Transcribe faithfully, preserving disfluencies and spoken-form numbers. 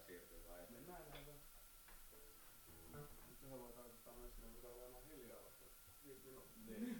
siirtyy vai? Mennään näin. Nyt se voi tarkoittaa myös, että me pitää olla hiljaa vaikka viisi minuuttia. Niin.